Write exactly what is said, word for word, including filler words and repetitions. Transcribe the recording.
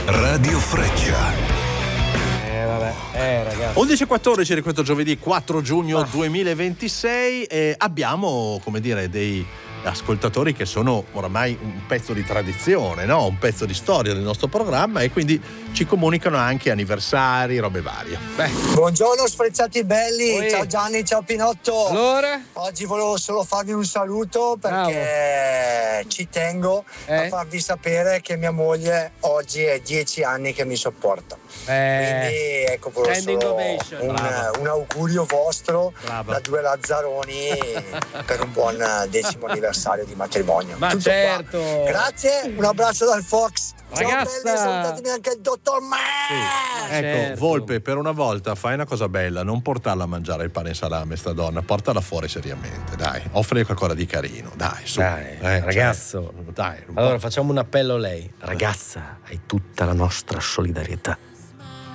Radio Freccia. Eh vabbè, eh ragazzi. undici e quattordici di questo giovedì quattro giugno Ah. duemilaventisei e abbiamo, come dire, dei ascoltatori che sono oramai un pezzo di tradizione, no? Un pezzo di storia del nostro programma e quindi ci comunicano anche anniversari, robe varie. Beh, Buongiorno sfrezzati belli, Oi. ciao Gianni, ciao Pinotto. allora? Oggi volevo solo farvi un saluto perché ci tengo Eh? a farvi sapere che mia moglie oggi è dieci anni che mi sopporta. Eh, Quindi ecco, volevo standing solo ovation. un, Brava. un augurio vostro Brava. da due Lazzaroni per un buon decimo anniversario di matrimonio. ma Tutto certo. qua. Grazie, un abbraccio dal Fox. Ragazza. Ciao belli, salutatemi anche il dottor Ma. Ecco, certo. Volpe, per una volta fai una cosa bella, non portarla a mangiare il pane e salame sta donna, portala fuori seriamente, dai, offrire qualcosa di carino, dai, su. Dai, Eh, ragazzo. cioè, dai, un po'. Allora facciamo un appello a lei. Ragazza, hai tutta la nostra solidarietà.